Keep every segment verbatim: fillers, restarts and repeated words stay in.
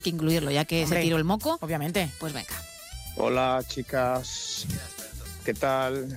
que incluirlo, ya que Hombre, se tiró el moco. Obviamente. Pues venga. Hola, chicas. ¿Qué tal?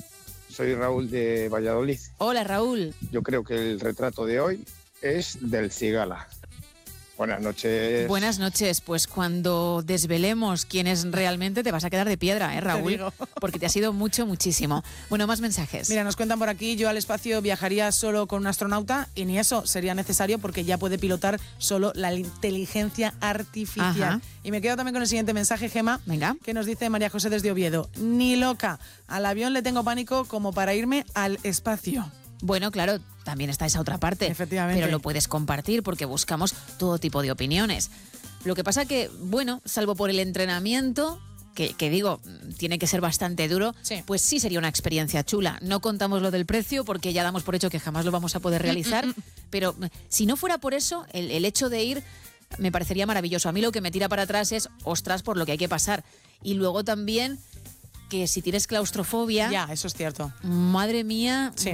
Soy Raúl de Valladolid. Hola, Raúl. Yo creo que el retrato de hoy es del Cigala. Buenas noches. Buenas noches. Pues cuando desvelemos quién es realmente, te vas a quedar de piedra, ¿eh, Raúl? Porque te ha sido mucho, muchísimo. Bueno, más mensajes. Mira, nos cuentan por aquí, yo al espacio viajaría solo con un astronauta y ni eso sería necesario porque ya puede pilotar solo la inteligencia artificial. Ajá. Y me quedo también con el siguiente mensaje, Gema, Venga. que nos dice María José desde Oviedo. Ni loca, al avión le tengo pánico como para irme al espacio. Bueno, claro, también está esa otra parte. Efectivamente. Pero lo puedes compartir porque buscamos todo tipo de opiniones. Lo que pasa que, bueno, salvo por el entrenamiento, que, que digo, tiene que ser bastante duro, sí. pues sí sería una experiencia chula. No contamos lo del precio porque ya damos por hecho que jamás lo vamos a poder realizar, pero si no fuera por eso, el, el hecho de ir me parecería maravilloso. A mí lo que me tira para atrás es, ostras, por lo que hay que pasar. Y luego también que si tienes claustrofobia... Ya, eso es cierto. Madre mía, sí.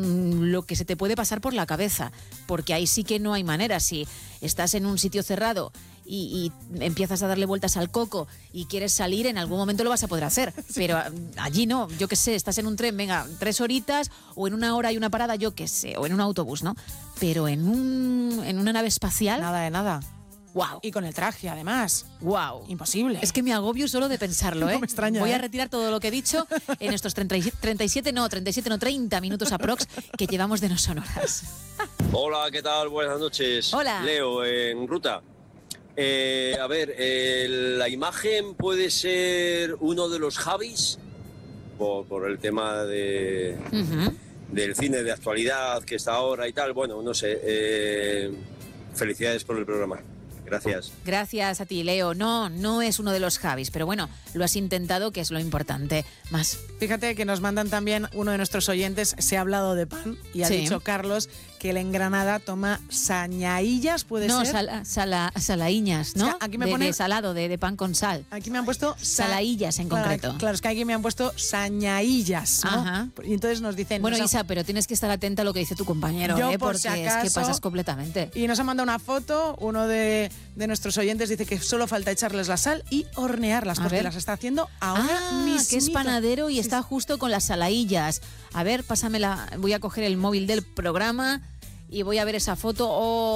m- lo que se te puede pasar por la cabeza, porque ahí sí que no hay manera. Si estás en un sitio cerrado y, y empiezas a darle vueltas al coco y quieres salir, en algún momento lo vas a poder hacer. Sí. Pero allí no, yo qué sé, estás en un tren, venga, tres horitas, o en una hora hay una parada, yo qué sé, o en un autobús, ¿no? Pero en, un, en una nave espacial... Nada de nada. Wow. Y con el traje, además. Wow. Imposible. Es que me agobio solo de pensarlo, ¿eh? No me extraña. Voy ¿eh? a retirar todo lo que he dicho en estos treinta y siete, treinta y siete, no, treinta y siete, no, treinta minutos aprox que llevamos de no sonoras. Hola, ¿qué tal? Buenas noches. Hola. Leo, en ruta. Eh, a ver, eh, la imagen puede ser uno de los Javis, por, por el tema de, Uh-huh. del cine de actualidad que está ahora y tal. Bueno, no sé. Eh, felicidades por el programa. Gracias. Gracias a ti, Leo. No, no es uno de los Javis, pero bueno, lo has intentado, que es lo importante. Más. Fíjate que nos mandan también uno de nuestros oyentes, se ha hablado de pan y ha Sí. dicho Carlos que él en Granada toma sañaillas, ¿puede No, ser? sala, sala, salaíñas, ¿no? O sea, aquí me de, pone- de salado, de, de pan con sal. Aquí me han puesto... sa- Salaillas en Claro, concreto. Claro, es que aquí me han puesto sañaillas, ¿no? Ajá. Y entonces nos dicen... Bueno, nos ha- Isa, pero tienes que estar atenta a lo que dice tu compañero, Yo, ¿eh? por Porque si es que acaso- pasas completamente. Y nos ha mandado una foto, uno de, de nuestros oyentes dice que solo falta echarles la sal y hornearlas, A porque ver. las está haciendo ahora Ah, mismito. que es panadero y Sí, está justo con las salaillas. A ver, pásamela. Voy a coger el móvil del programa y voy a ver esa foto.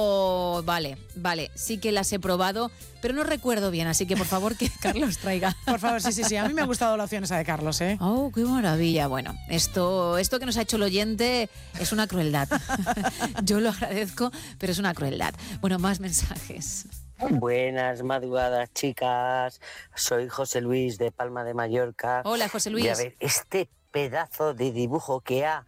Oh, vale, vale. Sí que las he probado, pero no recuerdo bien, así que por favor que Carlos traiga. Por favor, sí, sí, sí. A mí me ha gustado la opción esa de Carlos, ¿eh? Oh, qué maravilla. Bueno, esto, esto que nos ha hecho el oyente es una crueldad. Yo lo agradezco, pero es una crueldad. Bueno, más mensajes. Buenas madrugadas, chicas. Soy José Luis de Palma de Mallorca. Hola, José Luis. Y a ver, este pedazo de dibujo que ha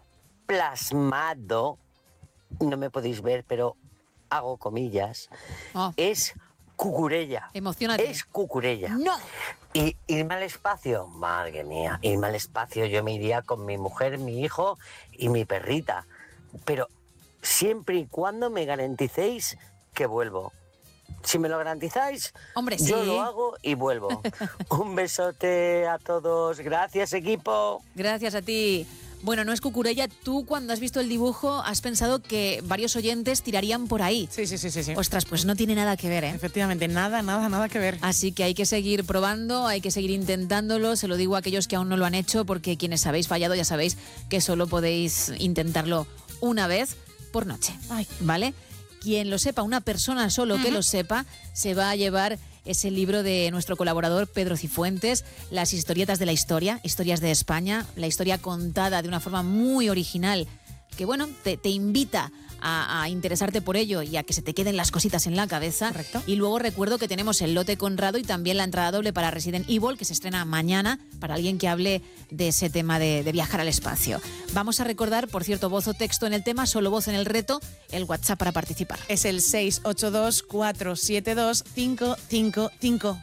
plasmado, no me podéis ver, pero hago comillas, Oh, es cucurella. emocionate. Es cucurella. No. Y irme al espacio, madre mía, irme al espacio, yo me iría con mi mujer, mi hijo y mi perrita. Pero siempre y cuando me garanticéis que vuelvo. Si me lo garantizáis, Hombre, yo sí. lo hago y vuelvo. Un besote a todos. Gracias, equipo. Gracias a ti. Bueno, no es cucurella. Tú, cuando has visto el dibujo, has pensado que varios oyentes tirarían por ahí. Sí, sí, sí, sí, sí. Ostras, pues no tiene nada que ver, ¿eh? Efectivamente, nada, nada, nada que ver. Así que hay que seguir probando, hay que seguir intentándolo. Se lo digo a aquellos que aún no lo han hecho, porque quienes habéis fallado ya sabéis que solo podéis intentarlo una vez por noche. Ay. ¿Vale? Quien lo sepa, una persona solo que Ujú. lo sepa, se va a llevar ese libro de nuestro colaborador Pedro Cifuentes, Las historietas de la historia, historias de España, la historia contada de una forma muy original, que bueno, te, te invita a, a interesarte por ello y a que se te queden las cositas en la cabeza. Correcto. Y luego recuerdo que tenemos el lote Conrado y también la entrada doble para Resident Evil, que se estrena mañana, para alguien que hable de ese tema de, de viajar al espacio. Vamos a recordar, por cierto, voz o texto en el tema, solo voz en el reto, el WhatsApp para participar. Es el seis ocho dos, cuatro siete dos, cinco cinco cinco.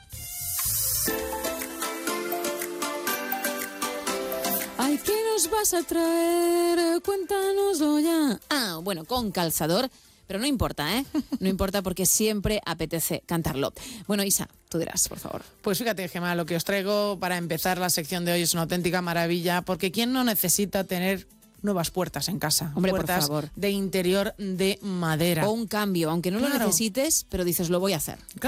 Ay, ¿qué nos vas a traer? Cuéntanoslo ya. Ah, bueno, con calzador, pero no importa, ¿eh? No importa porque siempre apetece cantarlo. Bueno, Isa, tú dirás, por favor. Pues fíjate, Gemma, lo que os traigo para empezar la sección de hoy es una auténtica maravilla, porque ¿quién no necesita tener nuevas puertas en casa. Hombre, por puertas favor. de interior de madera. O un cambio, aunque no Claro. lo necesites, pero dices, lo voy a hacer.